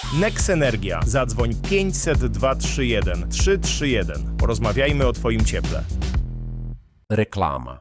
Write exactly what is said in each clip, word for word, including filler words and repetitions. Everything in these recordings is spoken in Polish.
Nex Energia. Zadzwoń pięćset dwa trzy jeden trzy trzy jeden. Porozmawiajmy o Twoim cieple. Reklama.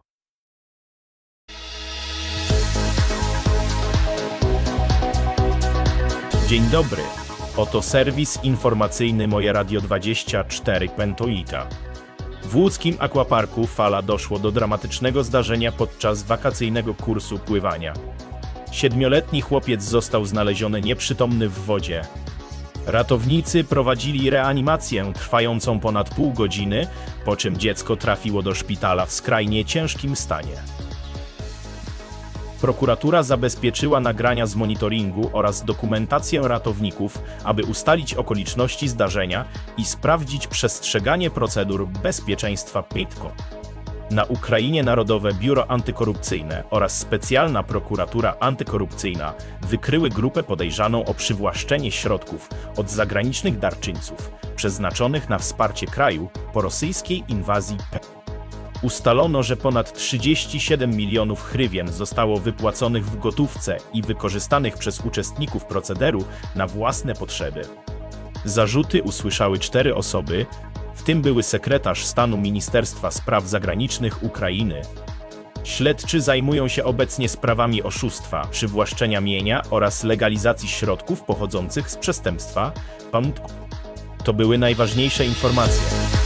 Dzień dobry. Oto serwis informacyjny Moje Radio dwadzieścia cztery Pentoita. W łódzkim akwaparku Fala doszło do dramatycznego zdarzenia podczas wakacyjnego kursu pływania. Siedmioletni chłopiec został znaleziony nieprzytomny w wodzie. Ratownicy prowadzili reanimację trwającą ponad pół godziny, po czym dziecko trafiło do szpitala w skrajnie ciężkim stanie. Prokuratura zabezpieczyła nagrania z monitoringu oraz dokumentację ratowników, aby ustalić okoliczności zdarzenia i sprawdzić przestrzeganie procedur bezpieczeństwa pitko. Na Ukrainie Narodowe Biuro Antykorupcyjne oraz Specjalna Prokuratura Antykorupcyjna wykryły grupę podejrzaną o przywłaszczenie środków od zagranicznych darczyńców przeznaczonych na wsparcie kraju po rosyjskiej inwazji P. Ustalono, że ponad trzydzieści siedem milionów hrywien zostało wypłaconych w gotówce i wykorzystanych przez uczestników procederu na własne potrzeby. Zarzuty usłyszały cztery osoby, w tym były sekretarz stanu Ministerstwa Spraw Zagranicznych Ukrainy. Śledczy zajmują się obecnie sprawami oszustwa, przywłaszczenia mienia oraz legalizacji środków pochodzących z przestępstwa. To były najważniejsze informacje.